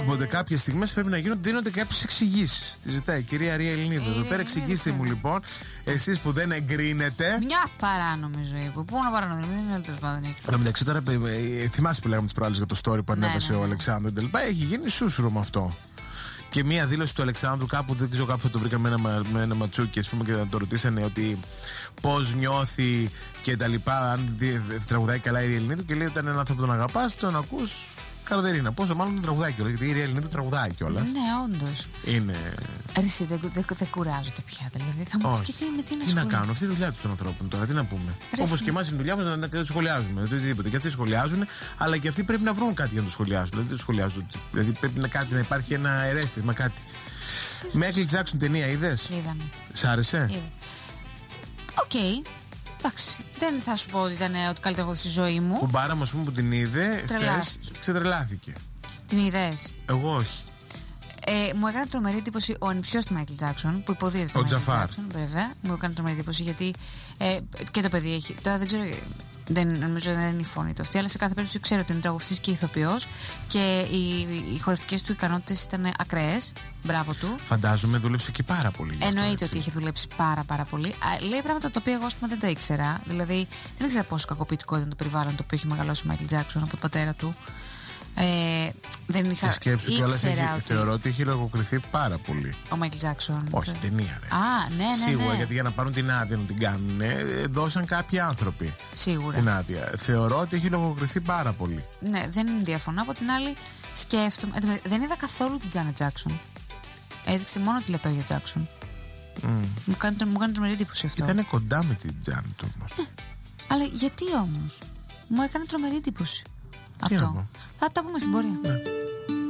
Οπότε κάποιες στιγμές πρέπει να δίνονται κάποιες εξηγήσεις. Τη ζητάει η κυρία Ρία Ελληνίδου. Εδώ πέρα εξηγήστε μου λοιπόν, εσείς που δεν εγκρίνετε. Μια παράνομη ζωή. Πού να παράνομη, δεν είναι τέλος πάντων. Εν τω μεταξύ τώρα, θυμάσαι που λέγαμε τις προάλλες για το story που ανέβασε ο Αλεξάνδρου κτλ. Έχει γίνει σούσουρο με αυτό. Και μία δήλωση του Αλεξάνδρου κάπου, δεν ξέρω, κάπου θα το βρήκαμε με ένα ματσούκι, ας πούμε, και να το ρωτήσανε ότι πώς νιώθει και τα λοιπά, αν τραγουδάει καλά η Ρία Ελληνίδου, και λέει ότι αν έναν άνθρωπο τον αγαπάς, τον ακούς καρδερίνα. Πόσο μάλλον τον τραγουδάει κιόλας, γιατί η Ρία Ελληνίδου τραγουδάει κιόλας. Ναι, όντως. Είναι. Εσύ δεν κουράζονται πια, δηλαδή. Θα μου πεις και τι να κάνουν, αυτή η δουλειά τους των ανθρώπων τώρα, τι να πούμε. Όπως και εμάς είναι η δουλειά μας να σχολιάζουμε. Οτιδήποτε. Και αυτοί σχολιάζουν, αλλά και αυτοί πρέπει να βρουν κάτι για να το σχολιάσουν. Δηλαδή δεν σχολιάζουν. Δηλαδή πρέπει να υπάρχει ένα ερέθισμα, κάτι. Μάικλ Τζάκσον ταινία είδες? Είδαμε. Σ' άρεσε? Οκ. Εντάξει. Δεν θα σου πω ότι ήταν ό,τι καλύτερο στη ζωή μου. Κουμπάρα μου, ας πούμε, που την είδε, χθες ξετρελάθηκε. Την είδες? Εγώ όχι. Μου έκανε τρομερή εντύπωση ο ανιψιός του Μάικλ Τζάκσον, που υποδίεται ο Τζαφάρ. Βέβαια, μου έκανε τρομερή εντύπωση γιατί και το παιδί έχει. Τώρα δεν ξέρω. Νομίζω δεν είναι η φωνή του αυτή, αλλά σε κάθε περίπτωση ξέρω ότι είναι τραγουδιστής και ηθοποιός και οι χορευτικές του ικανότητες ήταν ακραίες. Μπράβο του. Φαντάζομαι δούλεψε και πάρα πολύ. Εννοείται ότι έχει δουλέψει πάρα πολύ. Λέει πράγματα τα οποία εγώ δεν τα ήξερα. Δηλαδή δεν ήξερα πόσο κακοποιητικό ήταν το περιβάλλον το οποίο έχει μεγαλώσει ο Μάικλ Τζάκσον από τον πατέρα του. Δεν είχα σκέψου κιόλας, θεωρώ ότι έχει λογοκριθεί πάρα πολύ. Ο Μάικλ Τζάκσον. Όχι, ταινία, ρε. Ναι. Σίγουρα, γιατί για να πάρουν την άδεια να την κάνουν, δώσαν κάποιοι άνθρωποι. Σίγουρα. Την άδεια. Θεωρώ ότι έχει λογοκριθεί πάρα πολύ. Ναι, δεν διαφωνώ. Από την άλλη, σκέφτομαι. Δεν είδα καθόλου την Τζάνετ Τζάκσον. Έδειξε μόνο τη λεπτό για Τζάκσον. Μου κάνει τρομερή εντύπωση αυτό. Ήταν κοντά με την Τζάνετ όμως. Αλλά γιατί όμως? Μου έκανε τρομερή εντύπωση αυτό. Θα τα πούμε στην πορεία.